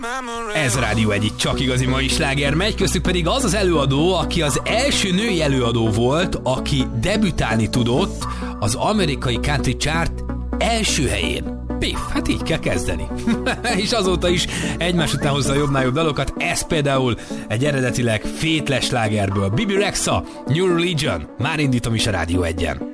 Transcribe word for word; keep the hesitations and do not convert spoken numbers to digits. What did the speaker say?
Ez Rádió egyik csak igazi mai sláger megy, köztük pedig az az előadó, aki az első női előadó volt, aki debütálni tudott az amerikai country chart első helyén. Piff, hát így kell kezdeni. És azóta is egymás után hozza a jobbnál jobb dalokat, ez például egy eredetileg fétles slágerből. Bibi Rexha, New Religion, már indítom is a Rádió egyen.